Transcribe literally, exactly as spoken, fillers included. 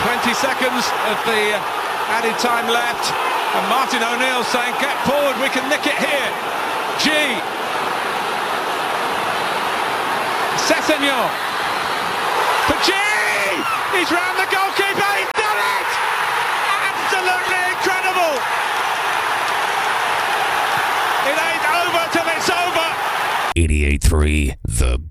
twenty seconds of the added time left, and Martin O'Neill saying, get forward, we can nick it here. G. Sessegnon. For G! He's round the goalkeeper, he's done it! Absolutely incredible! It ain't over till it's over! eighty-eight three The